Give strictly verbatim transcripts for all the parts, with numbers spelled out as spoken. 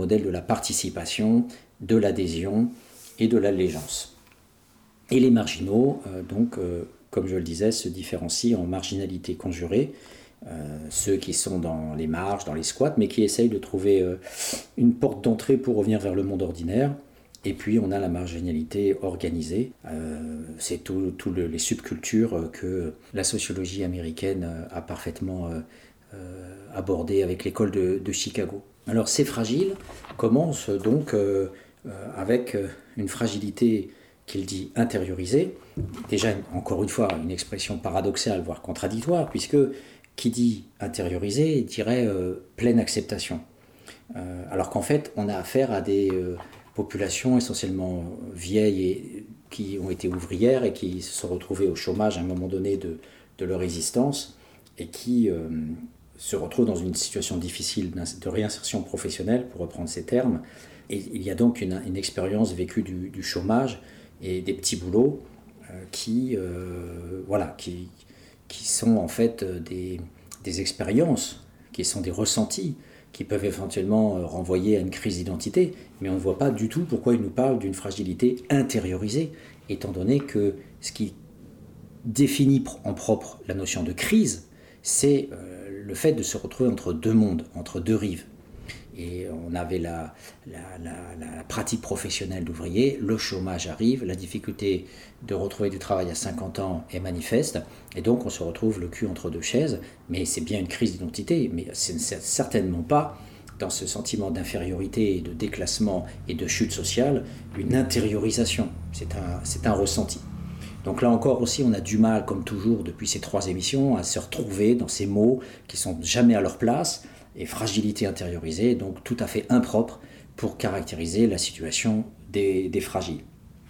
modèle de la participation, de l'adhésion et de l'allégeance. Et les marginaux, euh, donc, euh, comme je le disais, se différencient en marginalité conjurée, euh, ceux qui sont dans les marges, dans les squats, mais qui essayent de trouver euh, une porte d'entrée pour revenir vers le monde ordinaire. Et puis on a la marginalité organisée, euh, c'est tous tout le, les subcultures que la sociologie américaine a parfaitement euh, euh, abordées avec l'école de, de Chicago. Alors ces fragiles commencent donc euh, euh, avec une fragilité qu'il dit intériorisée, déjà encore une fois une expression paradoxale, voire contradictoire, puisque qui dit intériorisé dirait euh, pleine acceptation, euh, alors qu'en fait on a affaire à des... Euh, populations essentiellement vieilles et qui ont été ouvrières et qui se sont retrouvées au chômage à un moment donné de, de leur existence et qui euh, se retrouvent dans une situation difficile de réinsertion professionnelle, pour reprendre ces termes. Et il y a donc une, une expérience vécue du, du chômage et des petits boulots euh, qui, euh, voilà, qui, qui sont en fait des, des expériences, qui sont des ressentis, qui peuvent éventuellement renvoyer à une crise d'identité, mais on ne voit pas du tout pourquoi il nous parle d'une fragilité intériorisée, étant donné que ce qui définit en propre la notion de crise, c'est euh, le fait de se retrouver entre deux mondes, entre deux rives. Et on avait la, la, la, la pratique professionnelle d'ouvrier, le chômage arrive, la difficulté de retrouver du travail à cinquante ans est manifeste, et donc on se retrouve le cul entre deux chaises, mais c'est bien une crise d'identité, mais c'est certainement pas, dans ce sentiment d'infériorité, de déclassement et de chute sociale, une intériorisation, c'est un, c'est un ressenti. Donc là encore aussi, on a du mal, comme toujours depuis ces trois émissions, à se retrouver dans ces mots qui sont jamais à leur place, et fragilité intériorisée, donc tout à fait impropre pour caractériser la situation des, des fragiles.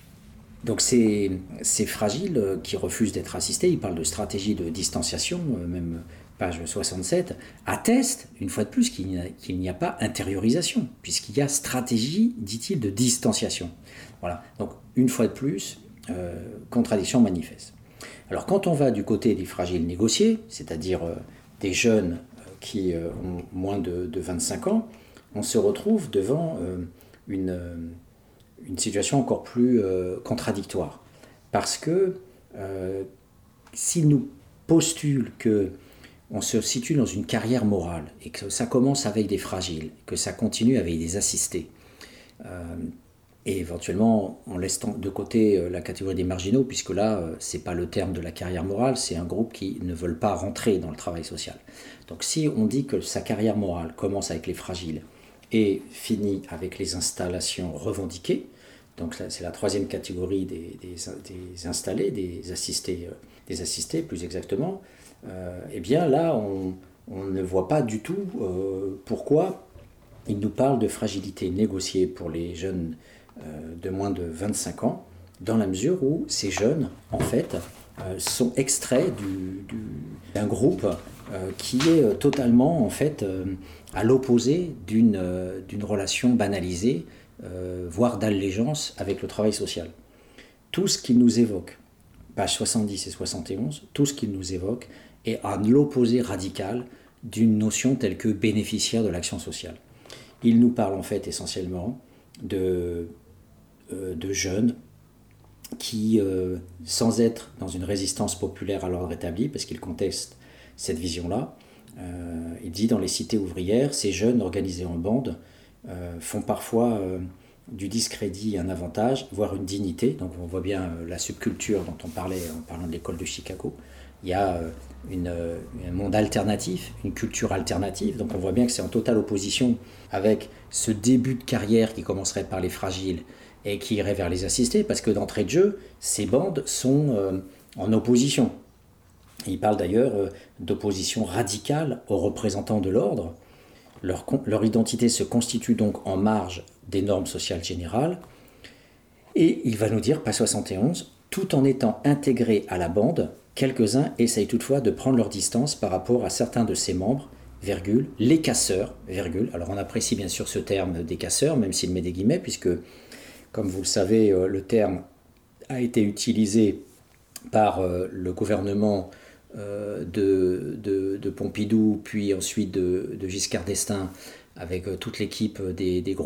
Donc ces, ces fragiles qui refusent d'être assistés, ils parlent de stratégie de distanciation, même page soixante-sept, attestent, une fois de plus, qu'il n'y a, qu'il n'y a pas intériorisation, puisqu'il y a stratégie, dit-il, de distanciation. Voilà, donc une fois de plus, euh, contradiction manifeste. Alors quand on va du côté des fragiles négociés, c'est-à-dire euh, des jeunes qui euh, ont moins de, de vingt-cinq ans, on se retrouve devant euh, une, euh, une situation encore plus euh, contradictoire. Parce que euh, s'ils nous postulent qu'on se situe dans une carrière morale et que ça commence avec des fragiles, que ça continue avec des assistés, euh, et éventuellement on laisse de côté la catégorie des marginaux, puisque là c'est pas le terme de la carrière morale, c'est un groupe qui ne veulent pas rentrer dans le travail social. Donc si on dit que sa carrière morale commence avec les fragiles et finit avec les installations revendiquées, donc c'est la troisième catégorie des, des, des installés, des assistés, des assistés plus exactement, euh, eh bien là on, on ne voit pas du tout euh, pourquoi il nous parle de fragilité négociée pour les jeunes de moins de vingt-cinq ans, dans la mesure où ces jeunes, en fait, euh, sont extraits du, du, d'un groupe euh, qui est totalement, en fait, euh, à l'opposé d'une, euh, d'une relation banalisée, euh, voire d'allégeance avec le travail social. Tout ce qu'il nous évoque, pages soixante-dix et soixante et onze, tout ce qu'il nous évoque est à l'opposé radical d'une notion telle que bénéficiaire de l'action sociale. Il nous parle, en fait, essentiellement de de jeunes qui, euh, sans être dans une résistance populaire à l'ordre établi, parce qu'ils contestent cette vision-là, euh, il dit dans les cités ouvrières, ces jeunes organisés en bande euh, font parfois euh, du discrédit un avantage, voire une dignité. Donc on voit bien euh, la subculture dont on parlait en parlant de l'école de Chicago. Il y a euh, une, euh, un monde alternatif, une culture alternative, donc on voit bien que c'est en totale opposition avec ce début de carrière qui commencerait par les fragiles et qui irait vers les assistés, parce que d'entrée de jeu, ces bandes sont euh, en opposition. Il parle d'ailleurs euh, d'opposition radicale aux représentants de l'ordre. Leur, leur identité se constitue donc en marge des normes sociales générales, et il va nous dire, page soixante et onze, tout en étant intégrés à la bande, quelques-uns essayent toutefois de prendre leur distance par rapport à certains de ses membres, virgule, les casseurs, virgule. Alors on apprécie bien sûr ce terme des casseurs, même s'il met des guillemets, puisque comme vous le savez, le terme a été utilisé par le gouvernement de, de, de Pompidou, puis ensuite de, de Giscard d'Estaing, avec toute l'équipe des, des gros